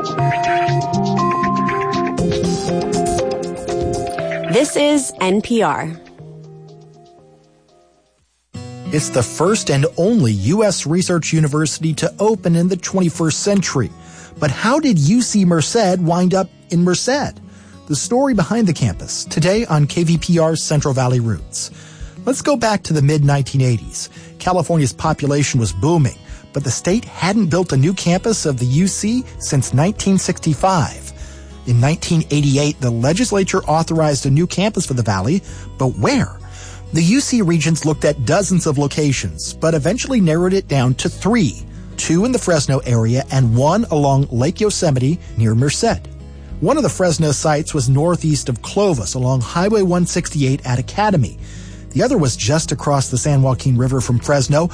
This is NPR. It's the first and only U.S. research university to open in the 21st century. But how did UC Merced wind up in Merced? The story behind the campus, today on KVPR's Central Valley Roots. Let's go back to the mid-1980s. California's population was booming, but the state hadn't built a new campus of the UC since 1965. In 1988, the legislature authorized a new campus for the valley, but where? The UC Regents looked at dozens of locations, but eventually narrowed it down to 3. 2 in the Fresno area and 1 along Lake Yosemite near Merced. One of the Fresno sites was northeast of Clovis along Highway 168 at Academy. The other was just across the San Joaquin River from Fresno